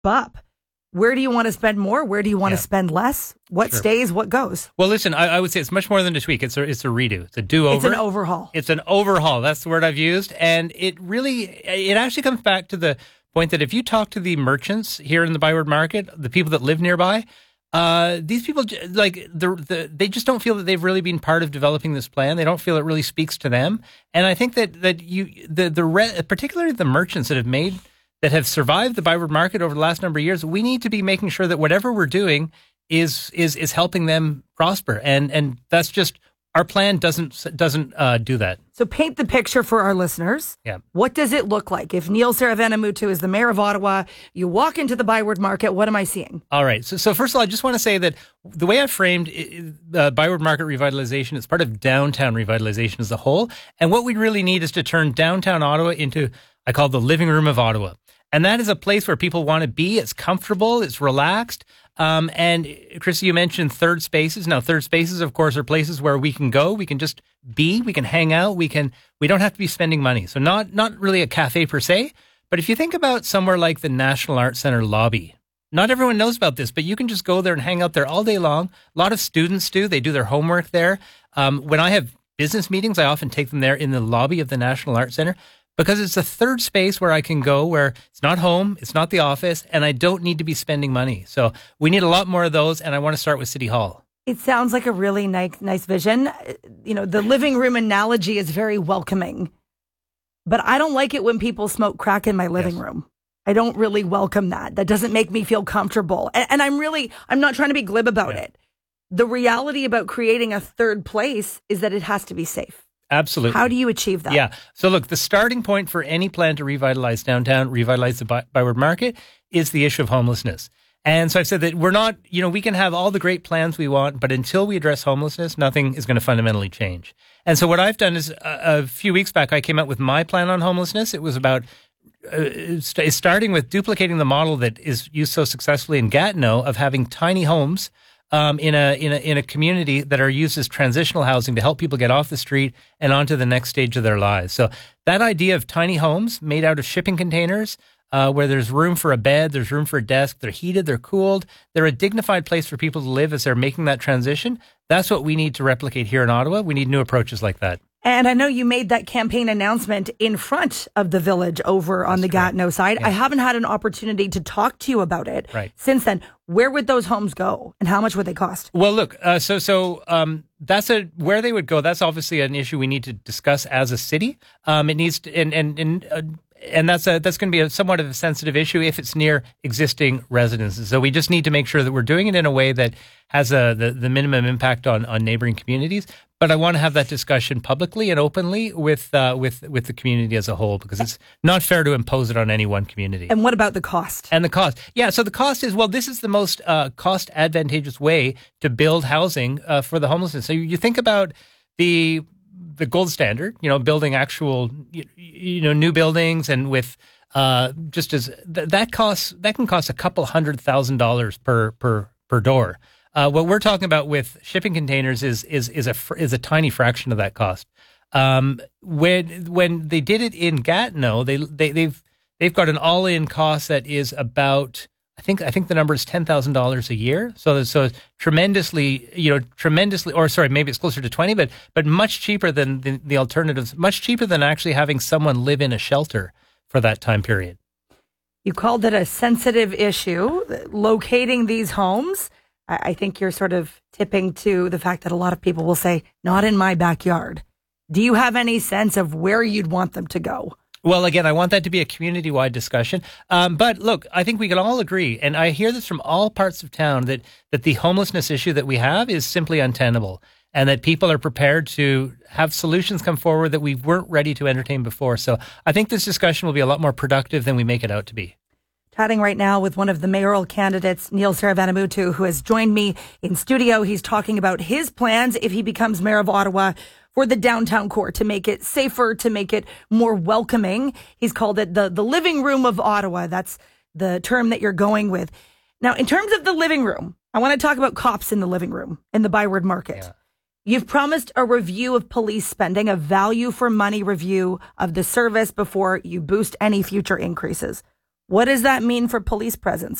up. Where do you want to spend more? Where do you want to spend less? What stays? What goes? Well, listen, I would say it's much more than a tweak. It's a redo. It's a do-over. It's an overhaul. It's an overhaul. That's the word I've used. And it actually comes back to the point that if you talk to the merchants here in the Byward Market, the people that live nearby, these people, they just don't feel that they've really been part of developing this plan. They don't feel it really speaks to them. And I think that particularly the merchants that have survived the Byward Market over the last number of years, we need to be making sure that whatever we're doing is helping them prosper. And that's just, our plan doesn't do that. So paint the picture for our listeners. Yeah. What does it look like? If Neil Saravanamuttu is the mayor of Ottawa, you walk into the Byward Market, what am I seeing? All right. So first of all, I just want to say that the way I framed the Byward Market revitalization is part of downtown revitalization as a whole. And what we really need is to turn downtown Ottawa into, I call the living room of Ottawa. And that is a place where people want to be. It's comfortable. It's relaxed. And Chrissy, you mentioned third spaces. Now, third spaces, of course, are places where we can go. We can just be. We can hang out. We don't have to be spending money. So not really a cafe per se. But if you think about somewhere like the National Arts Centre lobby, not everyone knows about this, but you can just go there and hang out there all day long. A lot of students do. They do their homework there. When I have business meetings, I often take them there in the lobby of the National Arts Centre, because it's a third space where I can go, where it's not home, it's not the office, and I don't need to be spending money. So we need a lot more of those, and I want to start with City Hall. It sounds like a really nice vision. You know, the living room analogy is very welcoming, but I don't like it when people smoke crack in my living room. I don't really welcome that. That doesn't make me feel comfortable. And I'm not trying to be glib about it. The reality about creating a third place is that it has to be safe. Absolutely. How do you achieve that? Yeah. So look, the starting point for any plan to revitalize downtown, revitalize the Byward Market, is the issue of homelessness. And so I've said that we're not, we can have all the great plans we want, but until we address homelessness, nothing is going to fundamentally change. And so what I've done is a few weeks back, I came out with my plan on homelessness. It was about starting with duplicating the model that is used so successfully in Gatineau of having tiny homes in a community that are used as transitional housing to help people get off the street and onto the next stage of their lives. So that idea of tiny homes made out of shipping containers, where there's room for a bed, there's room for a desk, they're heated, they're cooled, they're a dignified place for people to live as they're making that transition. That's what we need to replicate here in Ottawa. We need new approaches like that. And I know you made that campaign announcement in front of the village over on the Gatineau side. Yeah. I haven't had an opportunity to talk to you about it since then. Where would those homes go and how much would they cost? Well, look, that's where they would go. That's obviously an issue we need to discuss as a city. It needs to, and that's going to be somewhat of a sensitive issue if it's near existing residences. So we just need to make sure that we're doing it in a way that has the minimum impact on neighboring communities. But I want to have that discussion publicly and openly with the community as a whole, because it's not fair to impose it on any one community. And what about the cost? And the cost. Yeah, so the cost is, this is the most cost advantageous way to build housing for the homelessness. So you think about the gold standard, building actual, new buildings, and with that can cost a couple $100,000 per door. What we're talking about with shipping containers is a tiny fraction of that cost. When they did it in Gatineau, they've got an all-in cost that is about, I think the number is $10,000 a year. So it's tremendously, or sorry, maybe it's closer to 20, but much cheaper than the alternatives, much cheaper than actually having someone live in a shelter for that time period. You called it a sensitive issue, locating these homes. I think you're sort of tipping to the fact that a lot of people will say, not in my backyard. Do you have any sense of where you'd want them to go? Well, again, I want that to be a community-wide discussion. But look, I think we can all agree, and I hear this from all parts of town, that the homelessness issue that we have is simply untenable, and that people are prepared to have solutions come forward that we weren't ready to entertain before. So I think this discussion will be a lot more productive than we make it out to be. Chatting right now with one of the mayoral candidates, Neil Saravanamuttu, who has joined me in studio. He's talking about his plans if he becomes mayor of Ottawa for the downtown core, to make it safer, to make it more welcoming. He's called it the living room of Ottawa. That's the term that you're going with. Now, in terms of the living room, I want to talk about cops in the living room in the Byward Market. Yeah. You've promised a review of police spending, a value for money review of the service before you boost any future increases. What does that mean for police presence?